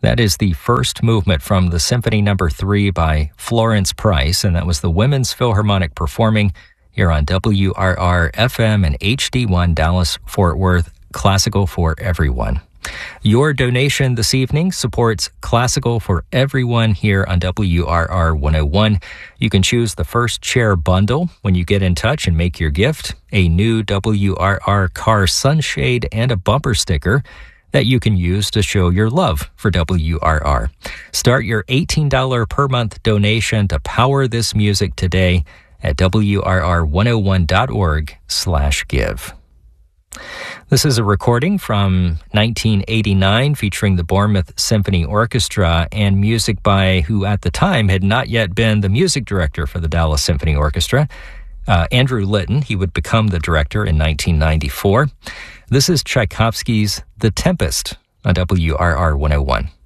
That is the first movement from the Symphony No. 3 by Florence Price, and that was the Women's Philharmonic performing here on WRR-FM and HD1 Dallas-Fort Worth, Classical for Everyone. Your donation this evening supports Classical for Everyone here on WRR 101. You can choose the first chair bundle when you get in touch and make your gift, a new WRR car sunshade and a bumper sticker that you can use to show your love for WRR. Start your $18 per month donation to power this music today at WRR101.org/give. This is a recording from 1989 featuring the Bournemouth Symphony Orchestra and music by who at the time had not yet been the music director for the Dallas Symphony Orchestra, Andrew Litton. He would become the director in 1994. This is Tchaikovsky's The Tempest on WRR 101.